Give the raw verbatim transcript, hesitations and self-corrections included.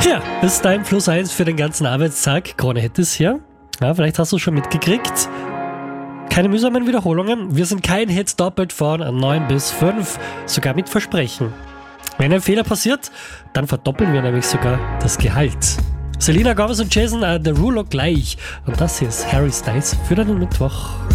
Ja, das ist dein Plus eins für den ganzen Arbeitstag. Krone hätte es hier. Ja, vielleicht hast du es schon mitgekriegt. Keine mühsamen Wiederholungen. Wir sind kein Hit doppelt von neun bis fünf, sogar mit Versprechen. Wenn ein Fehler passiert, dann verdoppeln wir nämlich sogar das Gehalt. Selena Gomez und Jason uh, Derulo gleich. Und das hier ist Harry Styles für deinen Mittwoch.